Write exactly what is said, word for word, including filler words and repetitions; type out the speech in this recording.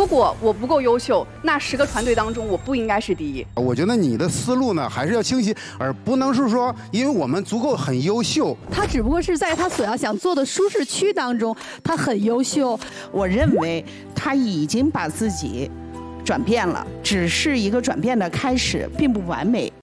如果我不够优秀，那十个团队当中我不应该是第一。 我觉得你的思路呢还是要清晰，而不能是说因为我们足够很优秀。 他只不过是在他所要想做的舒适区当中，他很优秀。 我认为他已经把自己转变了，只是一个转变的开始，并不完美。